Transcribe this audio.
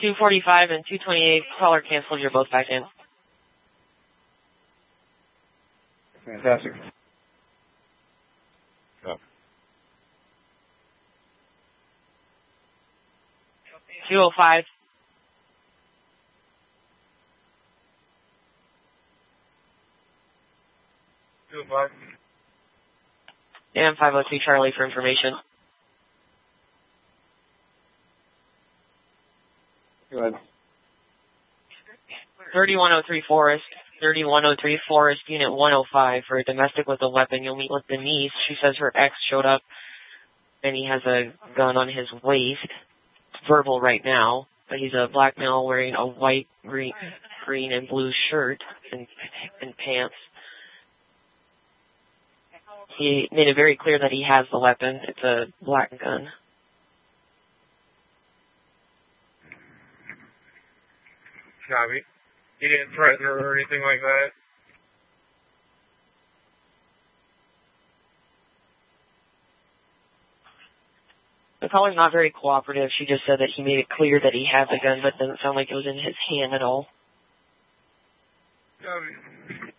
245 and 228, caller canceled, you're both back in. Fantastic. Oh. 205. And 502 Charlie for information. Go ahead. 3103 Forest. 3103 Forest, Unit 105 for a domestic with a weapon. You'll meet with Denise. She says her ex showed up and he has a gun on his waist. It's verbal right now, but he's a black male wearing a white, green and blue shirt and pants. He made it very clear that he has the weapon. It's a black gun. Copy. He didn't threaten her or anything like that? The caller's not very cooperative. She just said that he made it clear that he had the gun, but it doesn't sound like it was in his hand at all. Copy.